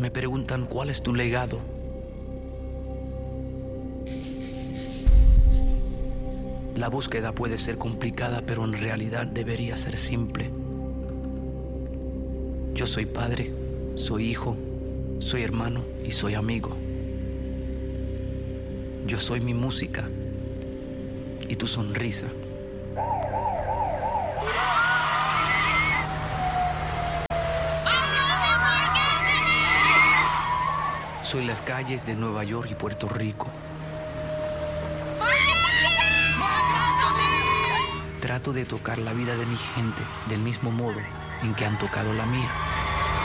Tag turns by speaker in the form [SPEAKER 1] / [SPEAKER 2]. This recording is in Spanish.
[SPEAKER 1] Me preguntan cuál es tu legado. La búsqueda puede ser complicada, pero en realidad debería ser simple. Yo soy padre, soy hijo, soy hermano y soy amigo. Yo soy mi música y tu sonrisa. Soy las calles de Nueva York y Puerto Rico. Trato de tocar la vida de mi gente del mismo modo en que han tocado la mía.